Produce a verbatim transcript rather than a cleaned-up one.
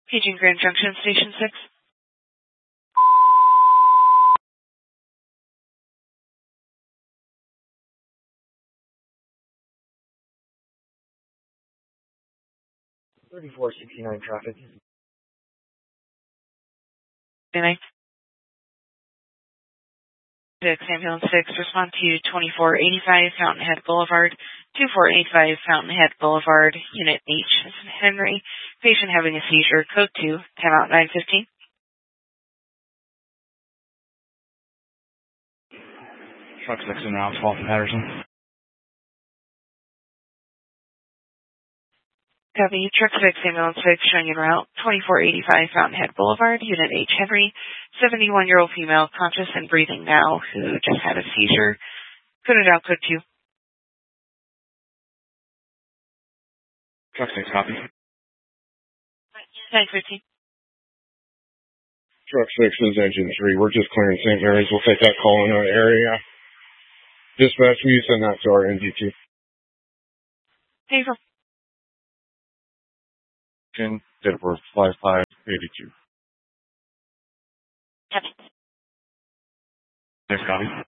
Paging Grand Junction, Station six. thirty-four sixty-nine traffic. Good night. six, Ambulance six, respond to twenty-four eighty-five Fountainhead Boulevard, twenty-four eighty-five Fountainhead Boulevard, Unit H, Henry. Patient having a seizure, code two, timeout nine fifteen. Truck six en route, twelve Patterson. Copy, Truck six, Ambulance six, showing en route, twenty-four eighty-five Fountainhead Boulevard, Unit H, Henry. seventy-one-year-old female, conscious and breathing now, who just had a seizure. Coded out, code two. Truck six, copy. nine fifteen. Truck six is engine three. We're just clearing Saint Mary's. We'll take that call in our area. Dispatch, will you send that to our N D T? April. Date of birth five five eighty-two. Copy. Six, copy.